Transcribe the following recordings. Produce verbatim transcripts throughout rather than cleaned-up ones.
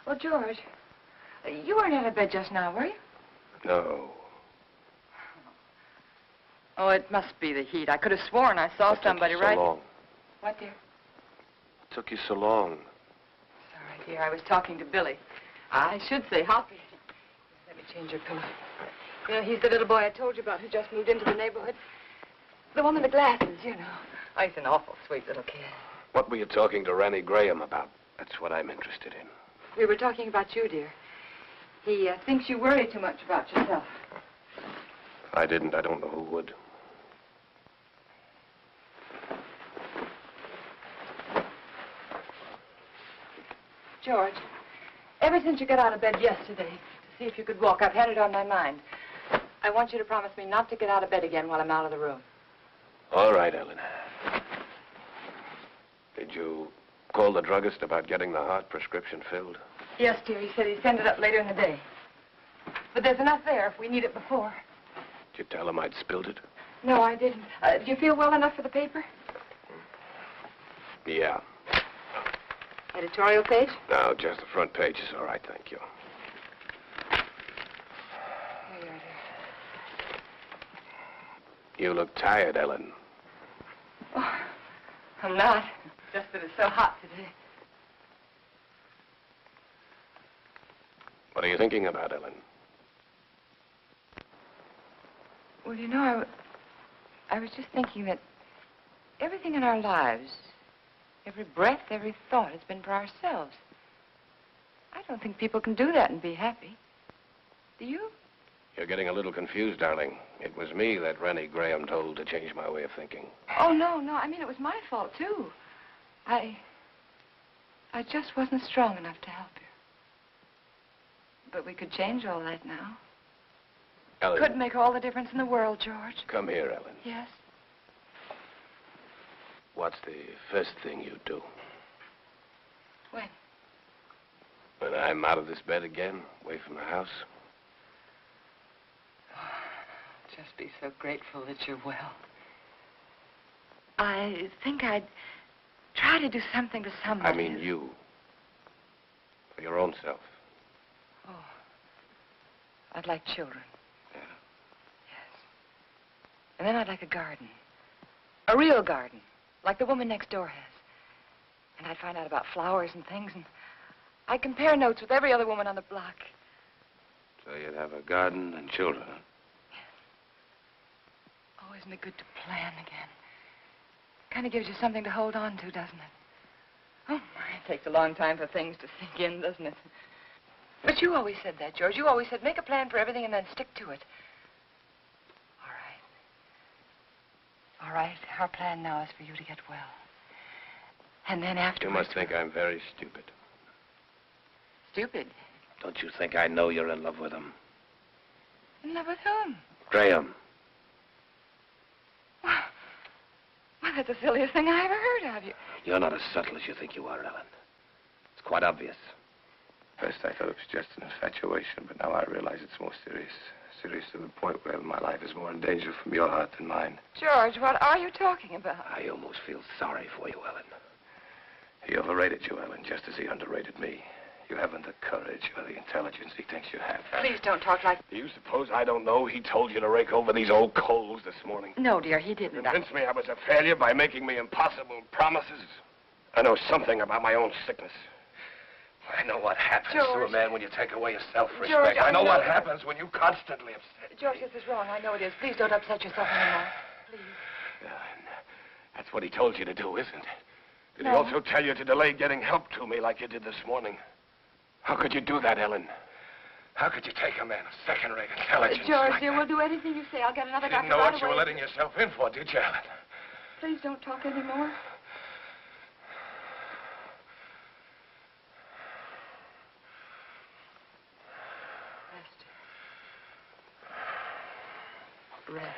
Well, George, you weren't out of bed just now, were you? No. Oh, it must be the heat. I could have sworn I saw What somebody took you so right... long? What, dear? What took you so long? Sorry, dear. I was talking to Billy. I should say Hoppy. Let me change your pillow. You know, he's the little boy I told you about who just moved into the neighborhood. The one with the glasses, you know. Oh, he's an awful sweet little kid. What were you talking to Randy Graham about? That's what I'm interested in. We were talking about you, dear. He uh, thinks you worry too much about yourself. If I didn't, I don't know who would. George, ever since you got out of bed yesterday to see if you could walk, I've had it on my mind. I want you to promise me not to get out of bed again while I'm out of the room. All right, Ellen. Did you call the druggist about getting the heart prescription filled? Yes, dear. He said he'd send it up later in the day. But there's enough there if we need it before. Did you tell him I'd spilled it? No, I didn't. Uh, do you feel well enough for the paper? Yeah. Editorial page? No, just the front page is all right, thank you. Here you are, dear. You look tired, Ellen. Oh, I'm not. Just that it's so hot today. What are you thinking about, Ellen? Well, you know, I, w- I was just thinking that everything in our lives, every breath, every thought has been for ourselves. I don't think people can do that and be happy. Do you? You're getting a little confused, darling. It was me that Rennie Graham told to change my way of thinking. Oh, no, no. I mean, it was my fault, too. I... I just wasn't strong enough to help you. But we could change all that now. Ellen. Could make all the difference in the world, George. Come here, Ellen. Yes? What's the first thing you do? When? When I'm out of this bed again, away from the house? Just be so grateful that you're well. I think I'd try to do something to somebody. I mean you. For your own self. Oh. I'd like children. Yeah. Yes. And then I'd like a garden. A real garden. Like the woman next door has. And I'd find out about flowers and things, and I'd compare notes with every other woman on the block. So you'd have a garden and children, huh? Oh, isn't it good to plan again? Kind of gives you something to hold on to, doesn't it? Oh, my, it takes a long time for things to sink in, doesn't it? But you always said that, George. You always said, make a plan for everything and then stick to it. All right. All right, our plan now is for you to get well. And then afterwards... You must think I'm very stupid. Stupid? Don't you think I know you're in love with him? In love with whom? Graham. Well, well, that's the silliest thing I ever heard of you. You're not as subtle as you think you are, Ellen. It's quite obvious. First, I thought it was just an infatuation, but now I realize it's more serious. Serious to the point where my life is more in danger from your heart than mine. George, what are you talking about? I almost feel sorry for you, Ellen. He overrated you, Ellen, just as he underrated me. You haven't the courage or the intelligence he thinks you have. Please don't talk like... Do you suppose I don't know he told you to rake over these old coals this morning? No, dear, he didn't. Convinced me I was a failure by making me impossible promises. I know something about my own sickness. I know what happens George. to a man when you take away his self-respect. George, I know I know- what happens when you constantly upset George, me. this is wrong. I know it is. Please don't upset yourself anymore. Please. Yeah, and that's what he told you to do, isn't it? Did No. he also tell you to delay getting help to me like you did this morning? How could you do that, Ellen? How could you take a man of second-rate intelligence George, like dear, that? we'll do anything you say. I'll get another You didn't doctor know right what you away. were letting yourself in for, did you, Ellen? Please don't talk anymore. Rest. Rest.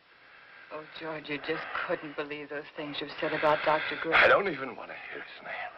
Oh, George, you just couldn't believe those things you've said about Doctor Gray. I don't even want to hear his name.